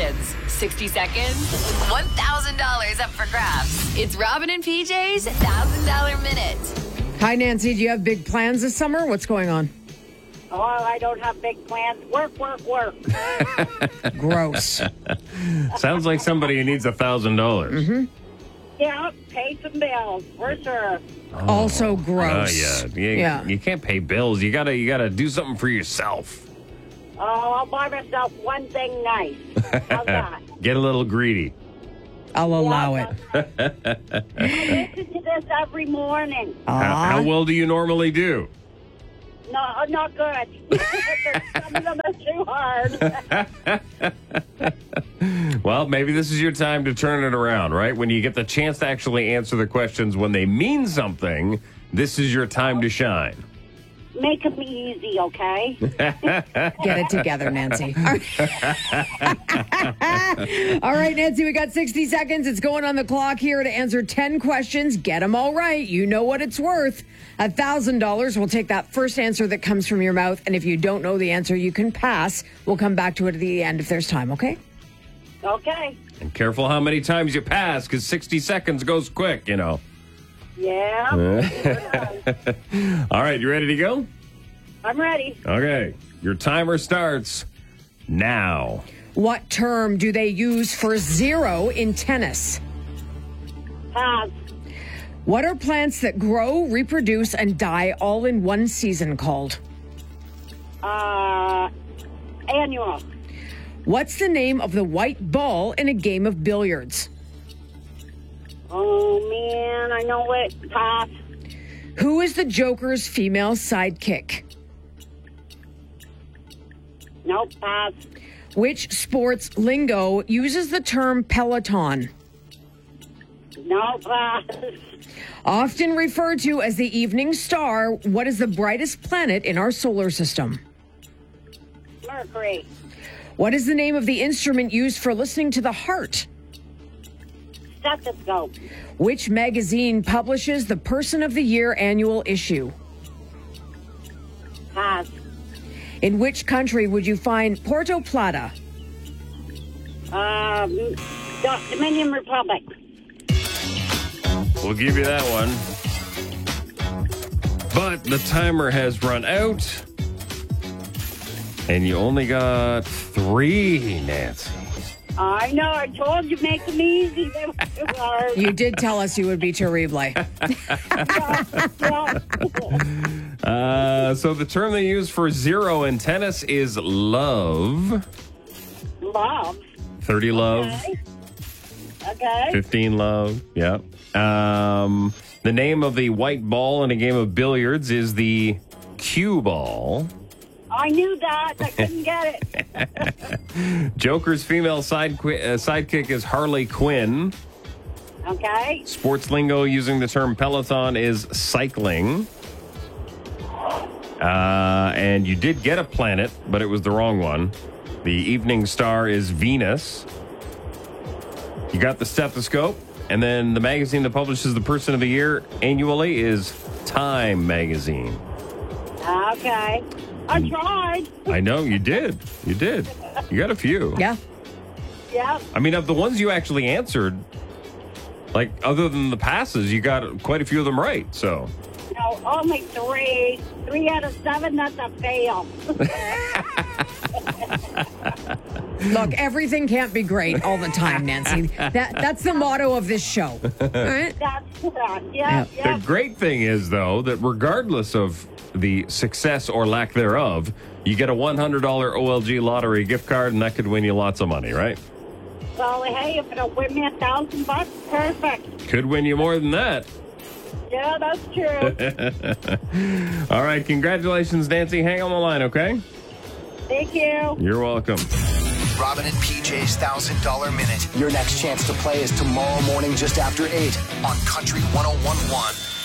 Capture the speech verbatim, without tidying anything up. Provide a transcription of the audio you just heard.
seconds. sixty seconds, one thousand dollars up for grabs. It's Robin and P J's one thousand dollars Minute. Hi, Nancy. Do you have big plans this summer? What's going on? Oh, I don't have big plans. Work, work, work. Gross. Sounds like somebody who needs a thousand dollars. Mm-hmm. Yeah, pay some bills, for sure. Also gross. Oh, yeah. You, Yeah. you can't pay bills. You gotta you gotta do something for yourself. Oh, I'll buy myself one thing nice. How's that? Get a little greedy. I'll allow Yeah, it. that's right. I listen to this every morning. How, how well do you normally do? No, not good. Some of them are too hard. Well, maybe this is your time to turn it around, right? When you get the chance to actually answer the questions when they mean something, this is your time to shine. Make them easy, okay? Get it together, Nancy. All right. All right, Nancy, we got sixty seconds. It's going on the clock here to answer ten questions. Get them all right. You know what it's worth. one thousand dollars. We'll take that first answer that comes from your mouth. And if you don't know the answer, you can pass. We'll come back to it at the end if there's time, okay? Okay. And careful how many times you pass, because sixty seconds goes quick, you know. Yeah. All right, you ready to go? I'm ready. Okay, your timer starts now. What term do they use for zero in tennis? Pass. What are plants that grow, reproduce, and die all in one season called? Uh, annual. What's the name of the white ball in a game of billiards? Oh, man, I know it. Pass. Who is the Joker's female sidekick? Nope, pass. Which sports lingo uses the term Peloton? No, pass. Often referred to as the evening star, what is the brightest planet in our solar system? Mercury. What is the name of the instrument used for listening to the heart? Stethoscope. Which magazine publishes the Person of the Year annual issue? Pass. In which country would you find Puerto Plata? Um, Do- Dominion Republic. We'll give you that one. But the timer has run out. And you only got three, Nancy. I know. I told you, make them easy. They were too hard. You did tell us you would be terrible. Yeah, yeah. Uh, so the term they use for zero in tennis is love. Love. thirty love. Okay. Okay. fifteen love. Yeah. Um, the name of the white ball in a game of billiards is the cue ball. I knew that. I couldn't get it. Joker's female side qu- uh, sidekick is Harley Quinn. Okay. Sports lingo using the term Peloton is cycling. Uh, and you did get a planet, but it was the wrong one. The evening star is Venus. You got the stethoscope. And then the magazine that publishes the Person of the Year annually is Time magazine. Okay. I tried. I know, you did. You did. You got a few. Yeah. Yeah. I mean, of the ones you actually answered, like, other than the passes, you got quite a few of them right, so. No, only three. Three out of seven, that's a fail. Look, everything can't be great all the time, Nancy. That That's the motto of this show. All right? That's correct. Yeah, yeah. The great thing is, though, that regardless of the success or lack thereof, you get a one hundred dollars O L G lottery gift card, and that could win you lots of money, right? Well, hey, if it'll win me a thousand bucks, perfect. Could win you more than that. Yeah, that's true. All right, congratulations, Nancy. Hang on the line, okay? Thank you. You're welcome. Robin and P J's one thousand dollars Minute. Your next chance to play is tomorrow morning just after eight on Country one oh one point one.